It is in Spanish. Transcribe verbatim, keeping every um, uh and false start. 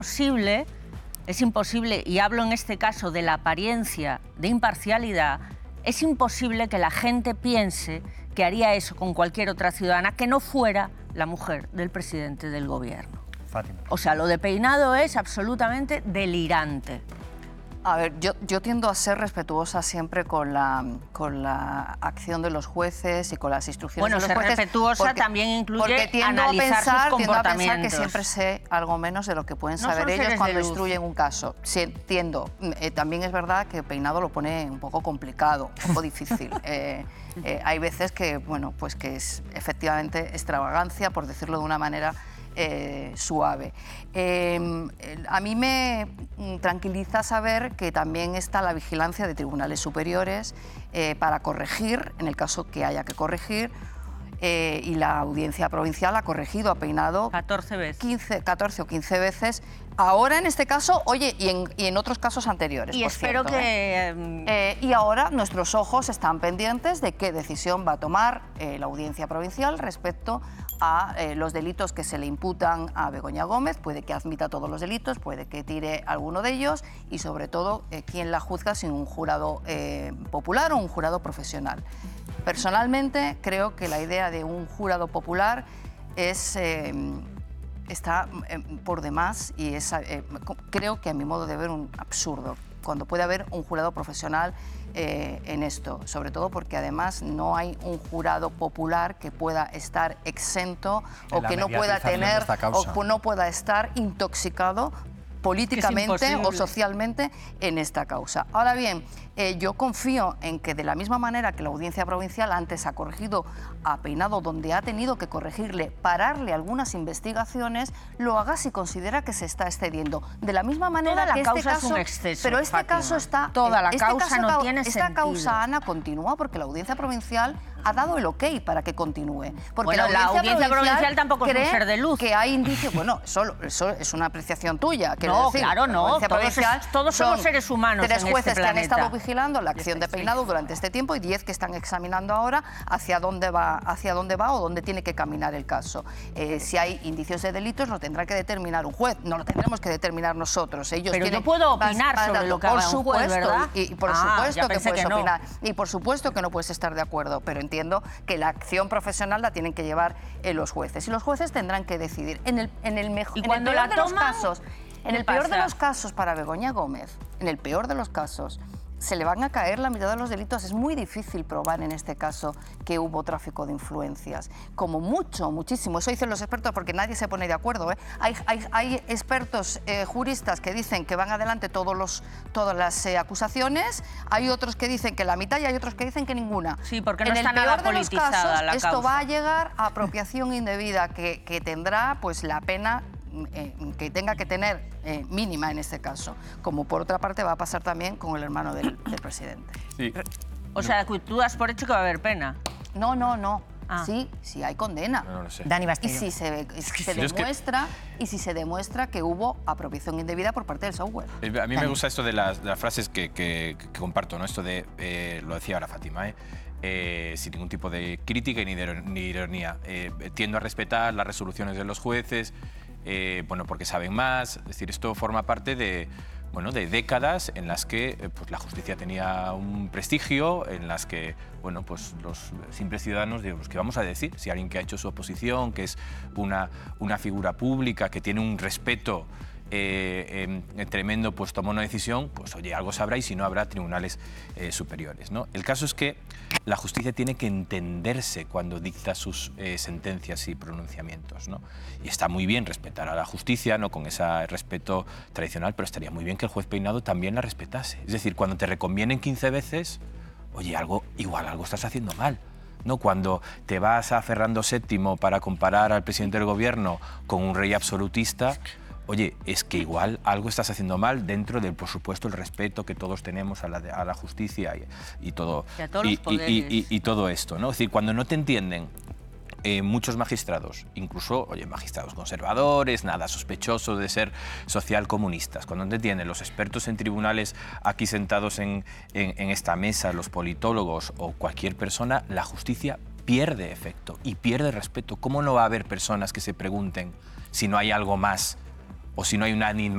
imposible, es imposible, y hablo en este caso de la apariencia de imparcialidad, es imposible que la gente piense que haría eso con cualquier otra ciudadana que no fuera la mujer del presidente del gobierno. Fátima. O sea, lo de Peinado es absolutamente delirante. A ver, yo, yo tiendo a ser respetuosa siempre con la, con la acción de los jueces y con las instrucciones bueno, de los ser jueces. respetuosa porque, también incluye porque tiendo analizar a pensar, sus tiendo a pensar que comportamientos. siempre sé algo menos de lo que pueden No saber son ellos seres cuando de luz. instruyen un caso. Sí, entiendo. Eh, también es verdad que Peinado lo pone un poco complicado, un poco difícil. Eh, eh, hay veces que, bueno, pues que es efectivamente extravagancia, por decirlo de una manera Eh, suave. Eh, a mí me tranquiliza saber que también está la vigilancia de tribunales superiores eh, para corregir, en el caso que haya que corregir, eh, y la audiencia provincial ha corregido, ha Peinado catorce veces. quince, catorce o quince veces. Ahora, en este caso, oye, y en, y en otros casos anteriores, Y por espero cierto, que... ¿eh? Eh, y ahora nuestros ojos están pendientes de qué decisión va a tomar eh, la audiencia provincial respecto a eh, los delitos que se le imputan a Begoña Gómez. Puede que admita todos los delitos, puede que tire alguno de ellos y, sobre todo, eh, quién la juzga sin un jurado eh, popular o un jurado profesional. Personalmente, creo que la idea de un jurado popular es... Eh, está eh, por demás y es, eh, creo que a mi modo de ver, un absurdo cuando puede haber un jurado profesional eh, en esto, sobre todo porque además no hay un jurado popular que pueda estar exento o que no pueda tener o no pueda estar intoxicado políticamente o socialmente en esta causa. Ahora bien, eh, yo confío en que de la misma manera que la audiencia provincial antes ha corregido a Peinado donde ha tenido que corregirle, pararle algunas investigaciones, lo haga si considera que se está excediendo. De la misma manera Toda que la causa este caso, es un exceso, pero este Fátima. caso está... Toda la este causa caso, no tiene esta sentido. causa, Ana, continúa porque la audiencia provincial ha dado el ok para que continúe. Porque bueno, la audiencia, la audiencia provincial, provincial tampoco es un ser de luz. que hay indicios... Bueno, eso, eso es una apreciación tuya. No, decir, claro, no. Todos, es, todos somos son seres humanos tres en jueces este que han planeta. estado vigilando la acción de Peinado durante este tiempo y diez que están examinando ahora hacia dónde va, hacia dónde va o dónde tiene que caminar el caso. Eh, si hay indicios de delitos, lo tendrá que determinar un juez, no lo tendremos que determinar nosotros. Ellos Pero tienen, yo puedo opinar vas, vas, sobre lo que por haga un supuesto, juez, ¿verdad? Y, y por ah, supuesto que puedes que no. opinar. Y por supuesto que no puedes estar de acuerdo, pero entiendo que la acción profesional la tienen que llevar eh, los jueces. Y los jueces tendrán que decidir. En el, en el, mejor, ¿Y en cuando el peor la de toman, los casos, en el peor pasa? de los casos para Begoña Gómez, en el peor de los casos, se le van a caer la mitad de los delitos. Es muy difícil probar en este caso que hubo tráfico de influencias. Como mucho, muchísimo. Eso dicen los expertos porque nadie se pone de acuerdo. ¿eh? Hay, hay, hay expertos eh, juristas que dicen que van adelante todos los, todas las eh, acusaciones. Hay otros que dicen que la mitad y hay otros que dicen que ninguna. Sí, porque no en está el peor nada de los politizada casos, la esto causa. va a llegar a apropiación indebida que, que tendrá pues la pena Eh, que tenga que tener eh, mínima en este caso, como por otra parte va a pasar también con el hermano del, del presidente. Sí. O sea, tú das por hecho que va a haber pena. No, no, no. Ah. Sí, sí hay condena. No, no lo sé. Dani Y Bastillo. si se, y si se Yo es que- demuestra y si se demuestra que hubo apropiación indebida por parte del software. Eh, A mí me gusta esto de las, de las frases que, que- que comparto, ¿no? Esto de, eh, lo decía ahora Fátima, ¿eh? Eh, sin ningún tipo de crítica ni de ni ironía. Eh, tiendo a respetar las resoluciones de los jueces, eh, bueno, porque saben más. Es decir, esto forma parte de, bueno, de décadas en las que eh, pues, la justicia tenía un prestigio, en las que, bueno, pues los simples ciudadanos, digo, pues, ¿qué vamos a decir? Si alguien que ha hecho su oposición, que es una, una figura pública, que tiene un respeto Eh, eh, tremendo, pues toma una decisión, pues oye, algo sabrá y si no habrá tribunales eh, superiores, ¿no? El caso es que la justicia tiene que entenderse cuando dicta sus eh, sentencias y pronunciamientos, ¿no? Y está muy bien respetar a la justicia, ¿no? Con ese respeto tradicional, pero estaría muy bien que el juez Peinado también la respetase. Es decir, cuando te reconvienen quince veces, oye, algo, igual algo estás haciendo mal. ¿No? Cuando te vas a Fernando séptimo para comparar al presidente del gobierno con un rey absolutista, oye, es que igual algo estás haciendo mal dentro del, por supuesto, el respeto que todos tenemos a la, a la justicia y, y todo, y, a todos y, los poderes. y, y, y todo esto, ¿no? Es decir, cuando no te entienden eh, muchos magistrados, incluso, oye, magistrados conservadores, nada sospechosos de ser socialcomunistas, cuando no te entienden los expertos en tribunales aquí sentados en, en, en esta mesa, los politólogos o cualquier persona, la justicia pierde efecto y pierde respeto. ¿Cómo no va a haber personas que se pregunten si no hay algo más o si no hay una